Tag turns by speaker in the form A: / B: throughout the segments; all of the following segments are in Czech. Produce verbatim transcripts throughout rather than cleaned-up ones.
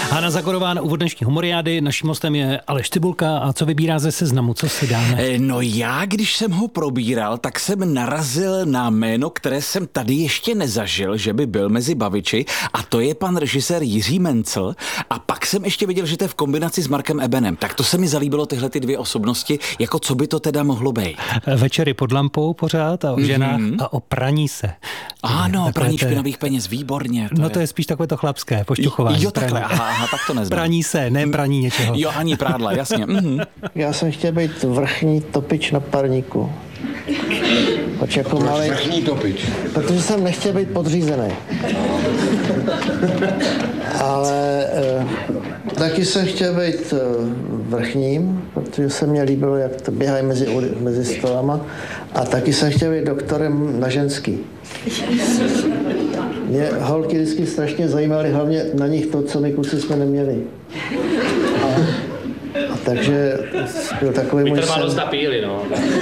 A: Hana Zagorová na úvod dnešní humoriády. Naším hostem je Aleš Cibulka. A co vybírá ze seznamu? Co si dáme?
B: No já, když jsem ho probíral, tak jsem narazil na jméno, které jsem tady ještě nezažil, že by byl mezi baviči, a to je pan režisér Jiří Mencl. A pak jsem ještě viděl, že to je v kombinaci s Markem Ebenem. Tak to se mi zalíbilo, tyhle ty dvě osobnosti, jako co by to teda mohlo být.
A: Večery pod lampou pořád a o ženách mm-hmm. a o praní se.
B: Ano, praní špinavých peněz, výborně.
A: To no je... to je spíš takové to chlapské pošťuchování.
B: Jo, takhle, aha, aha, tak to neznám.
A: Praní se, ne praní něčeho.
B: Jo, ani prádla, jasně. Mm-hmm.
C: Já jsem chtěl být vrchní topič na parníku. Proč jako malej...
D: Vrchní topič?
C: Protože jsem nechtěl být podřízený. Ale e, taky jsem chtěl být e, vrchním, protože se mně líbilo, jak to běhají mezi, mezi stolama. A taky jsem chtěl být doktorem na ženský. Mě holky vždycky strašně zajímaly, hlavně na nich to, co my kluci jsme neměli. A, a takže byl takový můj sen.
E: Vítr má dost napíli, no.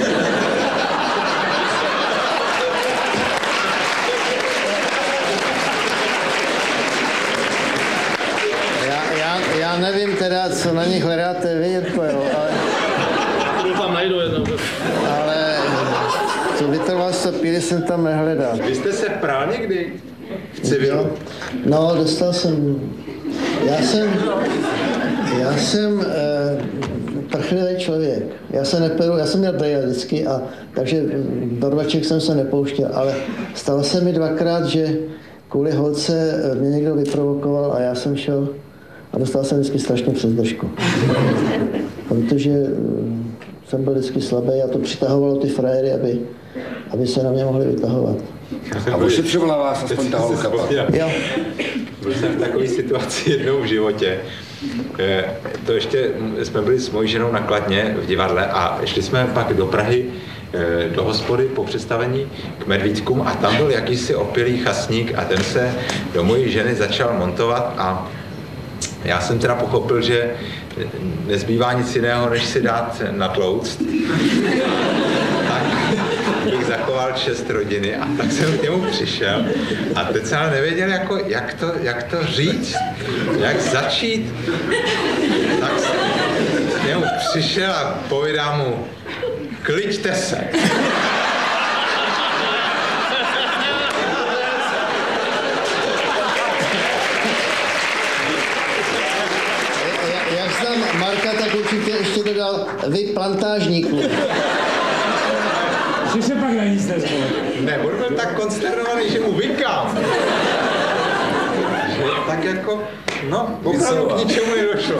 C: Já nevím teda, co na nich hledáte vy, Jirko, jo, ale...
E: Tam najdu jednou.
C: Ale co vytrvalstvo píly jsem tam nehledal.
D: Vy jste se prál někdy v civilu?
C: No, dostal jsem... Já jsem... Já jsem eh, prchlivý člověk. Já se neperu, já jsem měl brejle vždycky, a takže do rvaček jsem se nepouštěl, ale stalo se mi dvakrát, že kvůli holce mě někdo vyprovokoval a já jsem šel a dostal jsem vždycky strašně přes držku. Protože jsem byl vždycky slabý a to přitahovalo ty frajery, aby, aby se na mě mohli vytahovat.
D: A ošetřovala vás aspoň ta holka?
C: Jo.
F: Byl jsem v takové situaci jednou v životě. To ještě jsme byli s mojí ženou na Kladně v divadle a šli jsme pak do Prahy do hospody po představení k Medvídkům a tam byl jakýsi opilý chasník a ten se do mojí ženy začal montovat a já jsem teda pochopil, že nezbývá nic jiného, než si dát natlouct. Tak bych zachoval čest rodiny a tak jsem k němu přišel a teď jsem ale nevěděl, jako, jak, to, jak to říct, jak začít. Tak jsem k němu přišel a povídám mu, kliďte se.
C: Marka tak určitě ještě dodal vy plantážníku.
E: Že se pak na nic nezvol.
F: Ne, on byl tak konsternovaný, že mu vykám. Že tak jako, no, opravdu k ničemu nedošlo.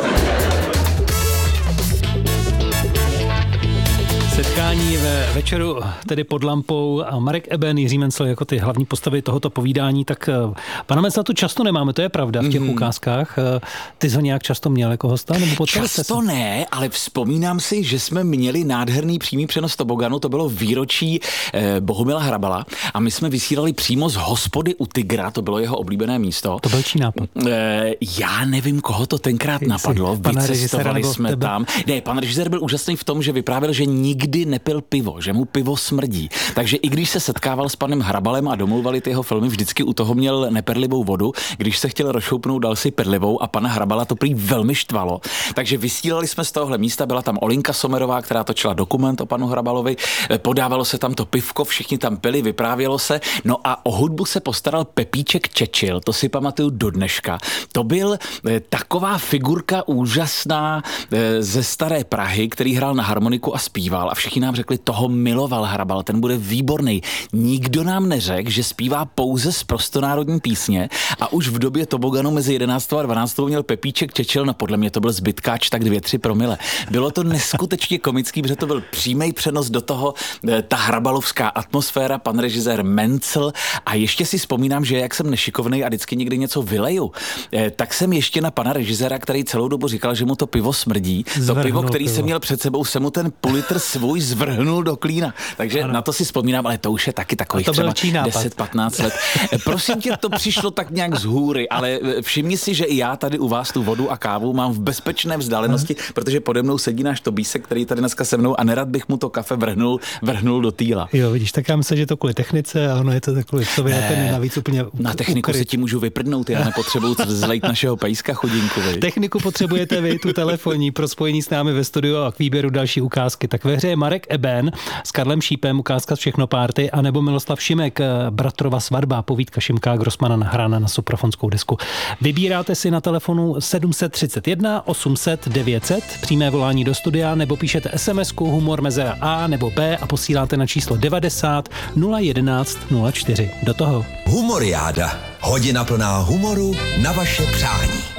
A: Setkání ve večeru, tedy pod lampou, a Marek Eben, Jiří Mencl jako ty hlavní postavy tohoto povídání, tak pana Mencla tu často nemáme, to je pravda v těch mm. ukázkách. Ty jsi ho nějak často měl jako hosta? Nebo
B: často ne, ale vzpomínám si, že jsme měli nádherný přímý přenos toboganu, to bylo výročí eh, Bohumila Hrabala a my jsme vysílali přímo z hospody u Tygra, to bylo jeho oblíbené místo.
A: To byl čí nápad?
B: Eh, já nevím, koho to tenkrát Jsi, napadlo, vycestovali jsme tam. Ne, pan režisér byl úžasný v tom, že vyprávěl, že nikdy nikdy nepil pivo, že mu pivo smrdí. Takže i když se setkával s panem Hrabalem a domlouvali ty jeho filmy, vždycky u toho měl neperlivou vodu. Když se chtěl rozšoupnout, dal si perlivou a pana Hrabala to prý velmi štvalo. Takže vysílali jsme z tohohle místa, byla tam Olinka Somerová, která točila dokument o panu Hrabalovi, podávalo se tam to pivko, všichni tam pili, vyprávělo se. No a o hudbu se postaral Pepíček Čečil, to si pamatuju do dneška. To byl eh, taková figurka úžasná eh, ze staré Prahy, který hrál na harmoniku a zpíval a všichni nám řekli, toho miloval Hrabal, ten bude výborný. Nikdo nám neřekl, že zpívá pouze z prostonárodní písně a už v době toboganu mezi jedenáctou a dvanáctou měl Pepíček Čečil, no podle mě to byl zbytkáč tak dvě, tři promile. Bylo to neskutečně komický, protože to byl přímý přenos do toho, ta hrabalovská atmosféra, pan režisér Mencl a ještě si vzpomínám, že jak jsem nešikovnej a vždycky někdy něco vyleju, tak jsem ještě na pana režiséra, který celou dobu říkal, že mu to pivo smrdí. To pivo, který jsem měl před sebou, se mu ten půl litr tvůj zvrhnul do klína. Takže ano. Na to si vzpomínám, ale to už je taky takových třeba deset patnáct let. Prosím tě, to přišlo tak nějak z hůry, ale všimni si, že i já tady u vás tu vodu a kávu mám v bezpečné vzdálenosti, ano. Protože pode mnou sedí náš Tobísek, který tady dneska se mnou a nerad bych mu to kafe vrhnul, vrhnul do týla.
A: Jo, vidíš, tak já myslím, že to kvůli technice a ono je to takový sobě ne, ten navíc úplně u,
B: na techniku ukryt. Si ti můžu vyprdnout, já nepotřebuju zlejt našeho pejska chudinku. Vej.
A: Techniku potřebujete vy, tu telefonní, pro spojení s námi ve studiu a k výběru další ukázky. Tak ve hře je Marek Eben s Karlem Šípem, ukázka z Všechno párty, anebo Miloslav Šimek, Bratrova svatba, povídka Šimka Grossmana nahrána na suprafonskou desku. Vybíráte si na telefonu sedm set třicet jedna osm set devět set, přímé volání do studia, nebo píšete SMSku humor mezera A nebo B a posíláte na číslo devadesát nula jedenáct nula čtyři. Do toho.
G: Humoriáda. Hodina plná humoru na vaše přání.